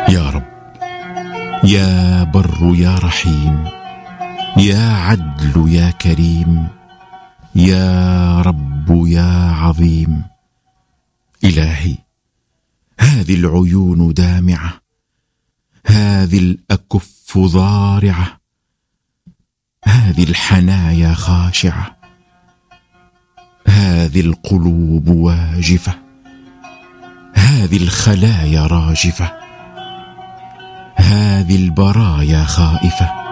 يا رب، يا بر يا رحيم، يا عدل يا كريم، يا رب يا عظيم. إلهي، هذه العيون دامعة، هذه الأكف ضارعة، هذه الحنايا خاشعة، هذه القلوب واجفة، هذه الخلايا راجفة، هذه البرايا خائفة.